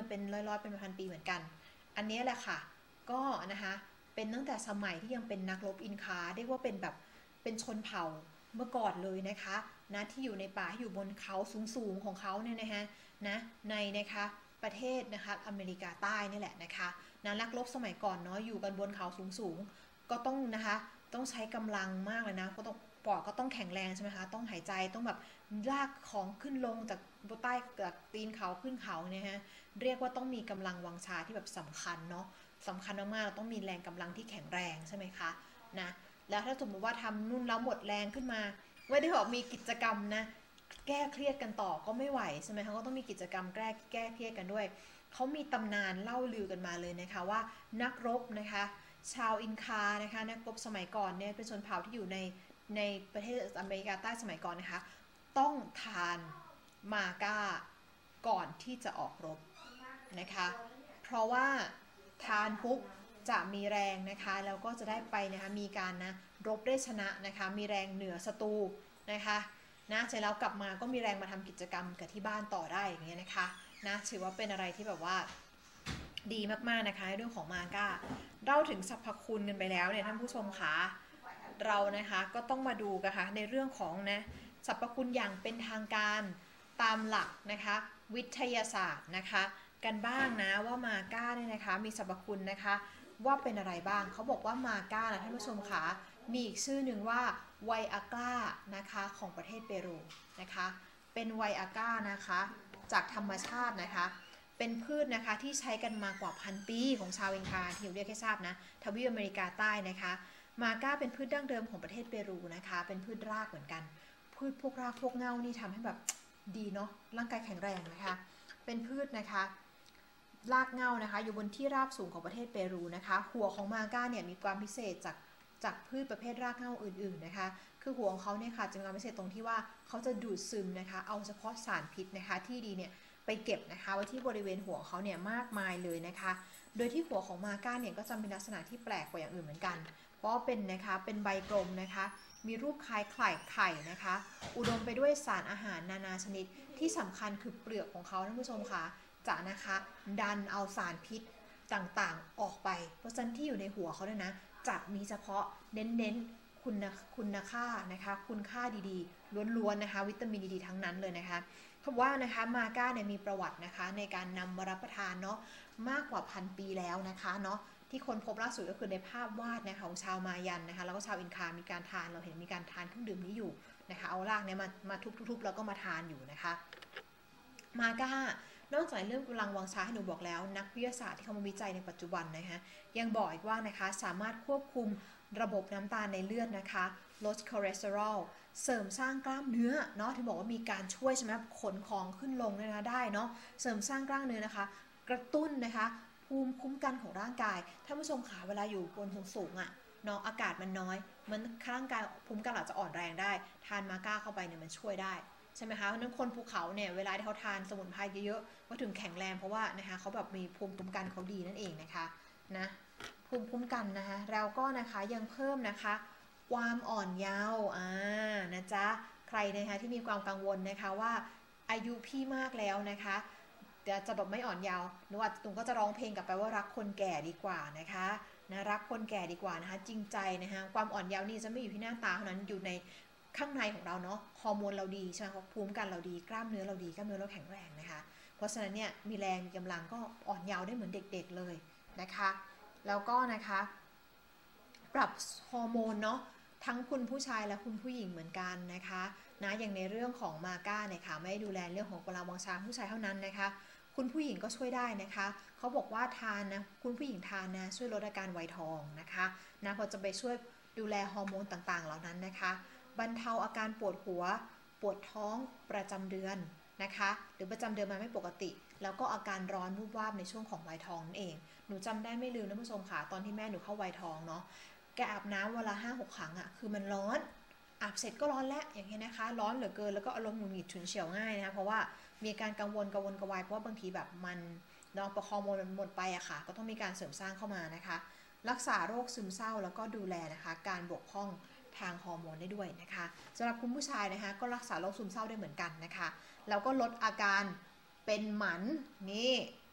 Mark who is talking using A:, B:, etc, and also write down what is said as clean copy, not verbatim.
A: มาเป็นร้อยๆเป็นพันปีเหมือนกันอันนี้แหละค่ะก็นะคะเป็นตั้งแต่สมัยที่ยังเป็นนักรบอินคาเรียกว่าเป็นแบบเป็นชนเผ่าเมื่อก่อนเลยนะคะนะที่อยู่ในป่าอยู่บนเขาสูงๆของเขาเนี่ยนะคะนะในนะคะประเทศนะคะอเมริกาใต้นี่แหละนะคะนะนักรบสมัยก่อนเนาะอยู่กันบนเขาสูงๆก็ต้องนะคะต้องใช้กำลังมากเลยนะก็ต้องปอดก็ต้องแข็งแรงใช่ไหมคะต้องหายใจต้องแบบลากของขึ้นลงจากใต้จากตีนเขาขึ้นเขาเนี่ยฮะเรียกว่าต้องมีกำลังวังชาที่แบบสำคัญเนาะสำคัญมากๆเราต้องมีแรงกำลังที่แข็งแรงใช่ไหมคะนะแล้วถ้าสมมติว่าทำนู่นแล้วหมดแรงขึ้นมาไม่ได้บอกมีกิจกรรมนะแก้เครียดกันต่อก็ไม่ไหวใช่ไหมคะก็ต้องมีกิจกรรมแก้เครียดกันด้วยเขามีตำนานเล่าลือกันมาเลยนะคะว่านักรบนะคะชาวอินคานะคะนักรบสมัยก่อนเนี่ยเป็นชนเผ่าที่อยู่ในประเทศอเมริกาใต้สมัยก่อนนะคะต้องทานมาก้าก่อนที่จะออกรบนะคะเพราะว่าทานปุ๊บจะมีแรงนะคะแล้วก็จะได้ไปนะคะมีการนะรบได้ชนะนะคะมีแรงเหนือศัตรูนะคะนะเสร็จแล้วกลับมาก็มีแรงมาทำกิจกรรมกับที่บ้านต่อได้อย่างเงี้ยนะคะนะถือว่าเป็นอะไรที่แบบว่าดีมากๆนะคะในเรื่องของมาก้าเล่าถึงสรรพคุณกันไปแล้วเนี่ยท่านผู้ชมคะเรานะคะก็ต้องมาดูกันค่ะในเรื่องของนะสรรพคุณอย่างเป็นทางการตามหลักนะคะวิทยาศาสตร์นะคะกันบ้างนะว่ามาก้าเนี่ยนะคะมีสรรพคุณนะคะว่าเป็นอะไรบ้างเขาบอกว่ามาก้านะท่านผู้ชมคะมีอีกชื่อหนึ่งว่าไวอาก้านะคะของประเทศเปรูนะคะเป็นไวอาก้านะคะจากธรรมชาตินะคะเป็นพืชนะคะที่ใช้กันมากว่าพันปีของชาวอินคาที่เรียกให้ทราบนะทวีปอเมริกาใต้นะคะมาก้าเป็นพืชดั้งเดิมของประเทศเปรูนะคะเป็นพืชรากเหมือนกันพืชพวกรากพวกเง่านี่ทำให้แบบดีเนาะร่างกายแข็งแรงนะคะเป็นพืชนะคะรากเง่านะคะอยู่บนที่ราบสูงของประเทศเปรูนะคะหัวของมาก้าเนี่ยมีความพิเศษจากพืชประเภทรากเง่าอื่นๆนะคะคือหัวของเขาเนี่ยค่ะจะมีความพิเศษตรงที่ว่าเขาจะดูดซึมนะคะเอาเฉพาะสารพิษนะคะที่ดีเนี่ยไปเก็บนะคะไว้ที่บริเวณหัวเขาเนี่ยมากมายเลยนะคะโดยที่หัวของมาก้าเนี่ยก็จะมีลักษณะที่แปลกกว่าอย่างอื่นเหมือนกันเพราะเป็นนะคะเป็นใบกลมนะคะมีรูปคล้ายไข่นะคะอุดมไปด้วยสารอาหารนานาชนิดที่สำคัญคือเปลือกของเขาท่านผู้ชมค่ะจะนะคะดันเอาสารพิษต่างๆออกไปเพราะฉะนั้นที่อยู่ในหัวเขาเนี่ยนะจะมีเฉพาะเน้นๆคุณค่านะคะคุณค่าดีๆล้วนๆนะคะวิตามินดีๆทั้งนั้นเลยนะคะเพราะว่านะคะมาก้าเนี่ยมีประวัตินะคะในการนำมารับประทานเนาะมากกว่าพันปีแล้วนะคะเนาะที่คนพบล่าสุดก็คือในภาพวาดนะคะของชาวมายันนะคะแล้วก็ชาวอินคามีการทานเราเห็นมีการทานเครื่องดื่มนี้อยู่นะคะเอารากเนี่ยมาทุบๆแล้วก็มาทานอยู่นะคะมาก้านอกจากเรื่องกำลังวังชาให้หนูบอกแล้วนักวิทยาศาสตร์ที่เขามาวิจัยในปัจจุบันนะคะยังบอกอีกว่านะคะสามารถควบคุมระบบน้ำตาลในเลือดนะคะลดคอเลสเตอรอลเสริมสร้างกล้ามเนื้อเนาะที่บอกว่ามีการช่วยใช่ไหมขนของขึ้นลงนะคะได้เนาะเสริมสร้างกล้ามเนื้อนะคะกระตุ้นนะคะภูมิคุ้มกันของร่างกายท่านผู้ชมขาเวลาอยู่บนสูงๆอ่ะเนาะอากาศมันน้อยมันร่างกายภูมิคุ้มกันอาจจะอ่อนแรงได้ทานมาก้าเข้าไปเนี่ยมันช่วยได้ใช่ไหมคะเพราะนั้นคนภูเขาเนี่ยเวลาที่เขาทานสมุนไพรเยอะๆก็ถึงแข็งแรงเพราะว่านะคะเขาแบบมีภูมิคุ้มกันเขาดีนั่นเองนะคะนะภูมิคุ้มกันนะคะแล้วก็นะคะยังเพิ่มนะคะความอ่อนเยาว์นะจ๊ะใครนะคะที่มีความกังวลนะคะว่าอายุพี่มากแล้วนะคะจะแบบไม่อ่อนเยาว์หนูอาจจะก็จะร้องเพลงกลับไปว่ารักคนแก่ดีกว่านะคะนะรักคนแก่ดีกว่านะคะจริงใจนะคะความอ่อนเยาว์นี่จะไม่อยู่ที่หน้าตาเท่านั้นอยู่ในข้างในของเราเนาะฮอร์โมนเราดีใช่ไหมคะภูมิกันเราดีกล้ามเนื้อเราดีกล้ามเนื้อเราแข็งแรงนะคะเพราะฉะนั้นเนี่ยมีแรงมีกำลังก็อ่อนเยาว์ได้เหมือนเด็กๆเลยนะคะแล้วก็นะคะปรับฮอร์โมนเนาะทั้งคุณผู้ชายและคุณผู้หญิงเหมือนกันนะคะนะอย่างในเรื่องของมาก้าเนี่ยค่ะไม่ได้ดูแลเรื่องของกลาวังชาผู้ชายเท่านั้นนะคะคุณผู้หญิงก็ช่วยได้นะคะเขาบอกว่าทานนะคุณผู้หญิงทานนะช่วยลดอาการไวทองนะคะนะพอจะไปช่วยดูแลฮอร์โมนต่างๆเหล่านั้นนะคะบรรเทาอาการปวดหัวปวดท้องประจำเดือนนะคะหรือประจำเดือนมาไม่ปกติแล้วก็อาการร้อนวูบวาบในช่วงของไวทองนั่นเองหนูจำได้ไม่ลืมนะผู้ชมค่ะตอนที่แม่หนูเข้าไวทองเนาะแกอาบน้ำวันละ5-6 ครั้งอะคือมันร้อนอาบเสร็จก็ร้อนแล้วอย่างเงี้ยนะคะร้อนเหลือเกินแล้วก็อารมณ์หงุดหงิดฉุนเฉียวง่ายนะคะเพราะว่ามีการกังวลกระวนกระวายเพราะว่าบางทีแบบมันน้องประคองโมมันหมดไปอะค่ะก็ต้องมีการเสริมสร้างเข้ามานะคะรักษาโรคซึมเศร้าแล้วก็ดูแลนะคะการบกพร่องทางฮอร์โมนได้ด้วยนะคะสำหรับคุณผู้ชายนะคะก็รักษาโรคซึมเศร้าได้เหมือนกันนะคะแล้วก็ลดอาการเป็นหมันนี่